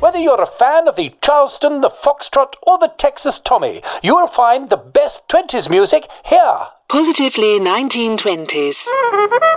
Whether you're a fan of the Charleston, the Foxtrot, or the Texas Tommy, you'll find the best 20s music here. Positively 1920s.